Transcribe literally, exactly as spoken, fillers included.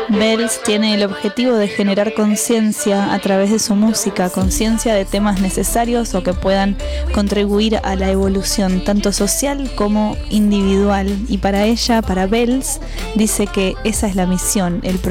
Bells tiene el objetivo de generar conciencia a través de su música, conciencia de temas necesarios o que puedan contribuir a la evolución tanto social como individual. Y para ella, para Bells, dice que esa es la misión, el